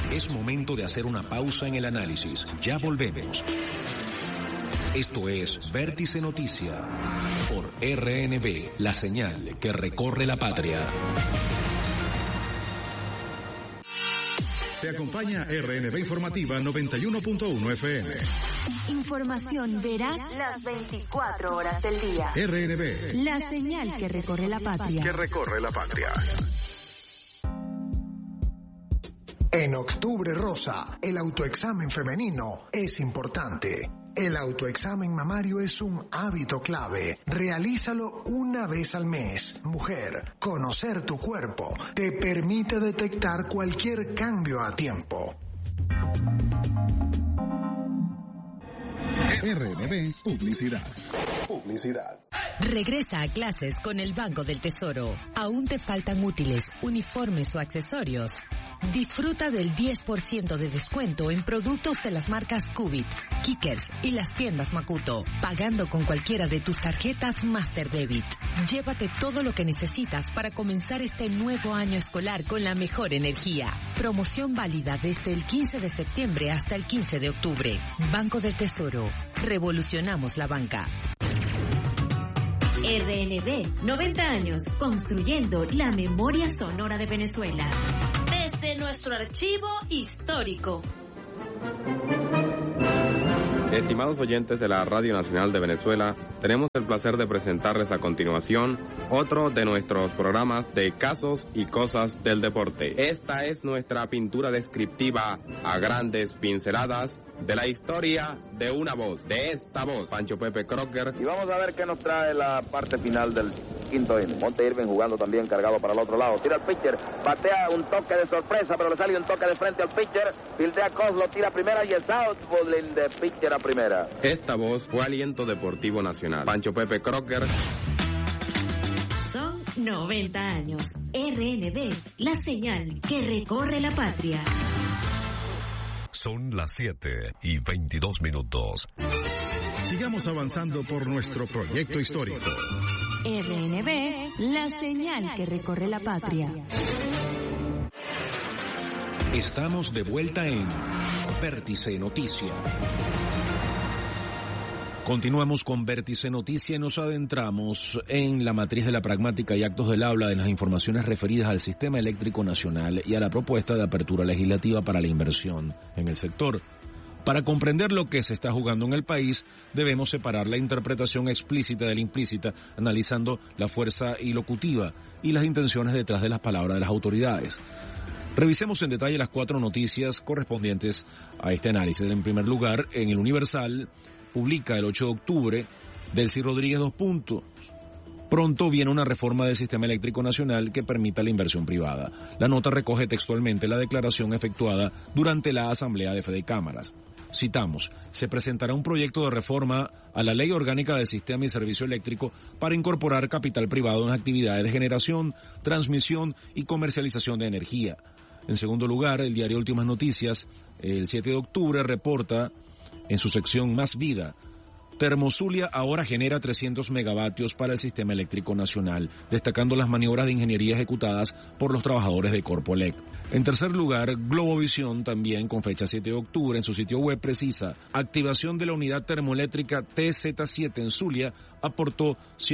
Es momento de hacer una pausa en el análisis. Ya volvemos. Esto es Vértice Noticia por RNB, la señal que recorre la patria. Te acompaña RNB Informativa 91.1 FM. Información veraz las 24 horas del día. RNB, la señal que recorre la patria. Que recorre la patria. En Octubre Rosa, el autoexamen femenino es importante. El autoexamen mamario es un hábito clave. Realízalo una vez al mes. Mujer, conocer tu cuerpo te permite detectar cualquier cambio a tiempo. RNB Publicidad. Regresa a clases con el Banco del Tesoro. ¿Aún te faltan útiles, uniformes o accesorios? Disfruta del 10% de descuento en productos de las marcas Cubit, Kickers y las tiendas Makuto, pagando con cualquiera de tus tarjetas Master Debit. Llévate todo lo que necesitas para comenzar este nuevo año escolar con la mejor energía. Promoción válida desde el 15 de septiembre hasta el 15 de octubre. Banco del Tesoro. Revolucionamos la banca. RNB, 90 años construyendo la memoria sonora de Venezuela. Desde nuestro archivo histórico. Estimados oyentes de la Radio Nacional de Venezuela, tenemos el placer de presentarles a continuación otro de nuestros programas de casos y cosas del deporte. Esta es nuestra pintura descriptiva a grandes pinceladas de la historia de una voz, de esta voz, Pancho Pepe Crocker. Y vamos a ver qué nos trae la parte final del quinto inning. Monte Irving jugando también cargado para el otro lado. Tira el pitcher, batea un toque de sorpresa, pero le sale un toque de frente al pitcher. Fildea Coslo, tira a primera y es out. Bowling de pitcher a primera. Esta voz fue Aliento Deportivo Nacional. Pancho Pepe Crocker. Son 90 años. RNB, la señal que recorre la patria. Son las 7:22. Sigamos avanzando por nuestro proyecto histórico. RNB, la señal que recorre la patria. Estamos de vuelta en Vértice Noticia. Continuamos con Vértice Noticia y nos adentramos en la matriz de la pragmática y actos del habla de las informaciones referidas al Sistema Eléctrico Nacional y a la propuesta de apertura legislativa para la inversión en el sector. Para comprender lo que se está jugando en el país, debemos separar la interpretación explícita de la implícita, analizando la fuerza ilocutiva y las intenciones detrás de las palabras de las autoridades. Revisemos en detalle las 4 noticias correspondientes a este análisis. En primer lugar, en el Universal publica el 8 de octubre, Delcy Rodríguez 2 puntos. Pronto viene una reforma del Sistema Eléctrico Nacional que permita la inversión privada. La nota recoge textualmente la declaración efectuada durante la Asamblea de Fedecámaras. Citamos, se presentará un proyecto de reforma a la Ley Orgánica del Sistema y Servicio Eléctrico para incorporar capital privado en las actividades de generación, transmisión y comercialización de energía. En segundo lugar, el diario Últimas Noticias, el 7 de octubre, reporta en su sección Más Vida, Termozulia ahora genera 300 megavatios para el Sistema Eléctrico Nacional, destacando las maniobras de ingeniería ejecutadas por los trabajadores de Corpoelec. En tercer lugar, Globovisión, también con fecha 7 de octubre, en su sitio web precisa, activación de la unidad termoeléctrica TZ7 en Zulia aportó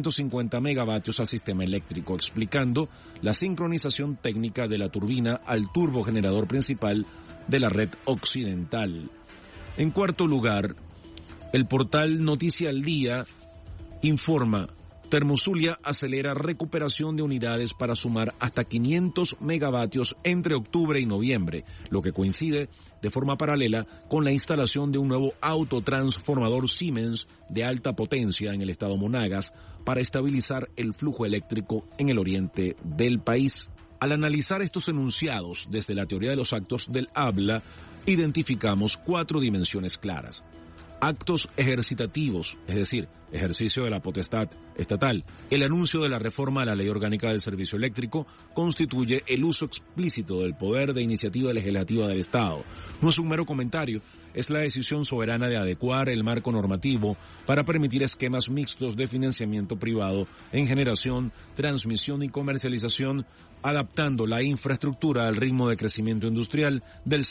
150 megavatios al sistema eléctrico, explicando la sincronización técnica de la turbina al turbogenerador principal de la red occidental. En cuarto lugar, el portal Noticia al Día informa, Termozulia acelera recuperación de unidades para sumar hasta 500 megavatios entre octubre y noviembre, lo que coincide de forma paralela con la instalación de un nuevo autotransformador Siemens de alta potencia en el estado Monagas para estabilizar el flujo eléctrico en el oriente del país. Al analizar estos enunciados desde la teoría de los actos del habla, identificamos 4 dimensiones claras. actos ejercitativos, es decir, ejercicio de la potestad estatal. El anuncio de la reforma a la Ley Orgánica del Servicio Eléctrico constituye el uso explícito del poder de iniciativa legislativa del Estado. No es un mero comentario, es la decisión soberana de adecuar el marco normativo para permitir esquemas mixtos de financiamiento privado en generación, transmisión y comercialización, adaptando la infraestructura al ritmo de crecimiento industrial del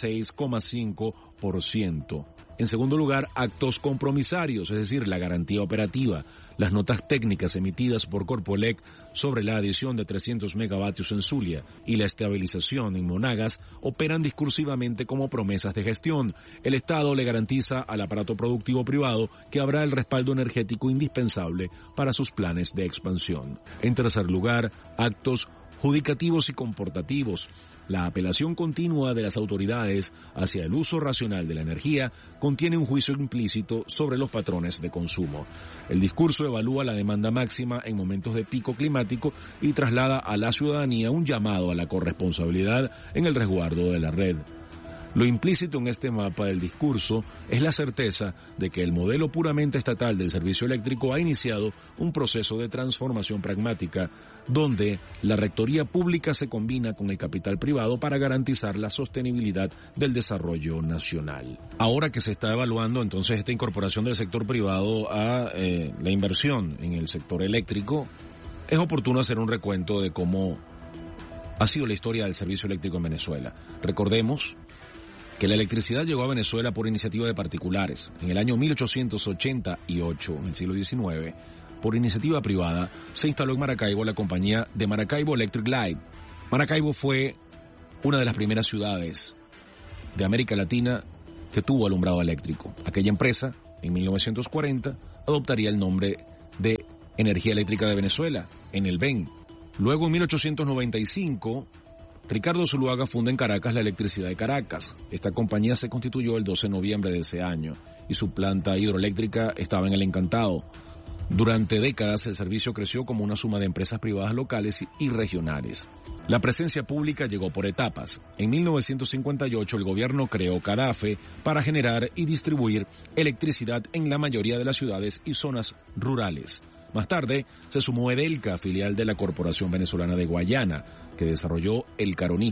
6,5%. En segundo lugar, actos compromisarios, es decir, la garantía operativa. Las notas técnicas emitidas por Corpoelec sobre la adición de 300 megavatios en Zulia y la estabilización en Monagas operan discursivamente como promesas de gestión. El Estado le garantiza al aparato productivo privado que habrá el respaldo energético indispensable para sus planes de expansión. En tercer lugar, actos judicativos y comportativos. La apelación continua de las autoridades hacia el uso racional de la energía contiene un juicio implícito sobre los patrones de consumo. El discurso evalúa la demanda máxima en momentos de pico climático y traslada a la ciudadanía un llamado a la corresponsabilidad en el resguardo de la red. Lo implícito en este mapa del discurso es la certeza de que el modelo puramente estatal del servicio eléctrico ha iniciado un proceso de transformación pragmática donde la rectoría pública se combina con el capital privado para garantizar la sostenibilidad del desarrollo nacional. Ahora que se está evaluando entonces esta incorporación del sector privado a la inversión en el sector eléctrico, es oportuno hacer un recuento de cómo ha sido la historia del servicio eléctrico en Venezuela. Recordemos que la electricidad llegó a Venezuela por iniciativa de particulares. En el año 1888, en el siglo XIX, por iniciativa privada, se instaló en Maracaibo la compañía de Maracaibo Electric Light. Maracaibo fue una de las primeras ciudades de América Latina que tuvo alumbrado eléctrico. Aquella empresa, en 1940, adoptaría el nombre de Energía Eléctrica de Venezuela, en el BEN. Luego, en 1895, Ricardo Zuluaga funda en Caracas la Electricidad de Caracas. Esta compañía se constituyó el 12 de noviembre de ese año y su planta hidroeléctrica estaba en El Encantado. Durante décadas el servicio creció como una suma de empresas privadas locales y regionales. La presencia pública llegó por etapas. En 1958 el gobierno creó CADAFE para generar y distribuir electricidad en la mayoría de las ciudades y zonas rurales. Más tarde se sumó Edelca, filial de la Corporación Venezolana de Guayana, que desarrolló el Caroní.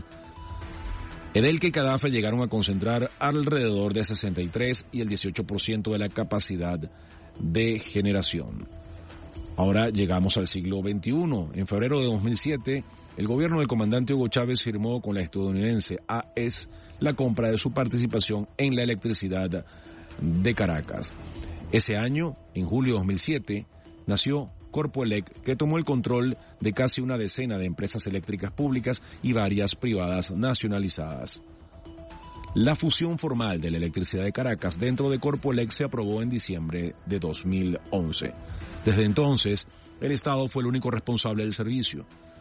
Edelca y CADAFE llegaron a concentrar alrededor de 63 y el 18% de la capacidad de generación. Ahora llegamos al siglo XXI. En febrero de 2007, el gobierno del comandante Hugo Chávez firmó con la estadounidense AES la compra de su participación en la electricidad de Caracas. Ese año, en julio de 2007, nació Corpoelec, que tomó el control de casi una decena de empresas eléctricas públicas y varias privadas nacionalizadas. La fusión formal de la electricidad de Caracas dentro de Corpoelec se aprobó en diciembre de 2011. Desde entonces, el Estado fue el único responsable del servicio.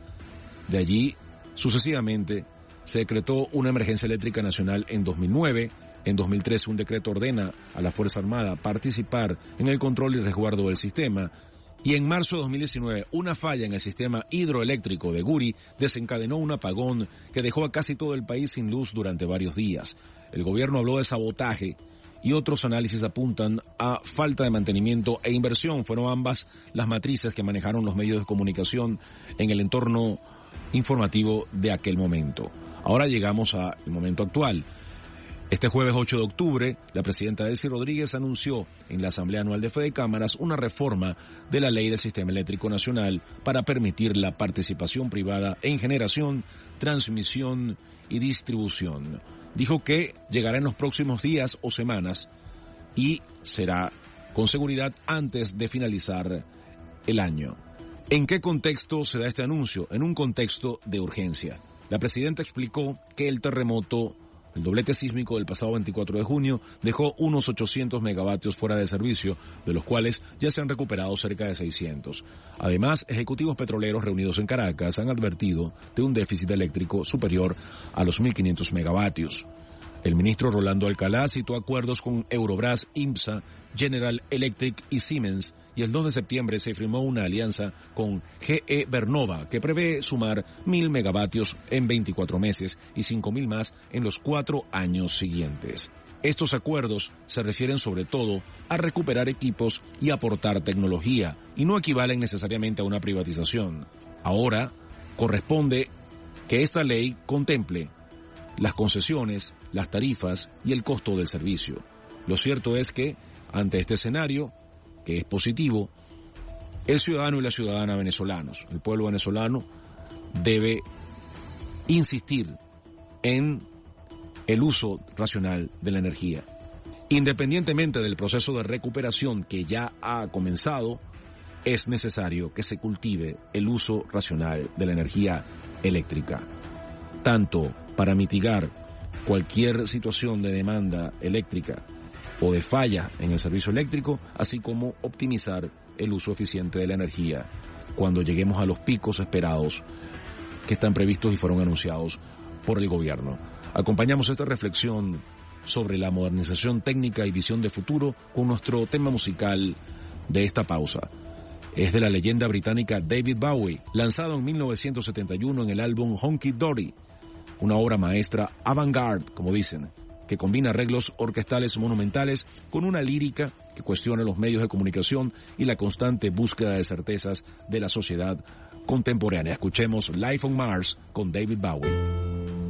De allí, sucesivamente, se decretó una emergencia eléctrica nacional en 2009. En 2013, un decreto ordena a la Fuerza Armada participar en el control y resguardo del sistema. Y en marzo de 2019, una falla en el sistema hidroeléctrico de Guri desencadenó un apagón que dejó a casi todo el país sin luz durante varios días. El gobierno habló de sabotaje y otros análisis apuntan a falta de mantenimiento e inversión. Fueron ambas las matrices que manejaron los medios de comunicación en el entorno informativo de aquel momento. Ahora llegamos al momento actual. Este jueves 8 de octubre, la presidenta Delcy Rodríguez anunció en la Asamblea Anual de Fedecámaras una reforma de la Ley del Sistema Eléctrico Nacional para permitir la participación privada en generación, transmisión y distribución. Dijo que llegará en los próximos días o semanas y será con seguridad antes de finalizar el año. ¿En qué contexto se da este anuncio? En un contexto de urgencia. La presidenta explicó que el terremoto, el doblete sísmico del pasado 24 de junio, dejó unos 800 megavatios fuera de servicio, de los cuales ya se han recuperado cerca de 600. Además, ejecutivos petroleros reunidos en Caracas han advertido de un déficit eléctrico superior a los 1.500 megavatios. El ministro Rolando Alcalá citó acuerdos con Eurobras, IMSA, General Electric y Siemens, y el 2 de septiembre se firmó una alianza con GE Vernova que prevé sumar 1.000 megavatios en 24 meses y 5.000 más en los 4 años siguientes. Estos acuerdos se refieren sobre todo a recuperar equipos y aportar tecnología, y no equivalen necesariamente a una privatización. Ahora, corresponde que esta ley contemple las concesiones, las tarifas y el costo del servicio. Lo cierto es que, ante este escenario, que es positivo, el ciudadano y la ciudadana venezolanos, el pueblo venezolano, debe insistir en el uso racional de la energía. Independientemente del proceso de recuperación que ya ha comenzado, es necesario que se cultive el uso racional de la energía eléctrica, tanto para mitigar cualquier situación de demanda eléctrica o de falla en el servicio eléctrico, así como optimizar el uso eficiente de la energía cuando lleguemos a los picos esperados que están previstos y fueron anunciados por el gobierno. Acompañamos esta reflexión sobre la modernización técnica y visión de futuro con nuestro tema musical de esta pausa. Es de la leyenda británica David Bowie, lanzado en 1971 en el álbum Honky Dory, una obra maestra avant-garde, como dicen, que combina arreglos orquestales monumentales con una lírica que cuestiona los medios de comunicación y la constante búsqueda de certezas de la sociedad contemporánea. Escuchemos Life on Mars con David Bowie.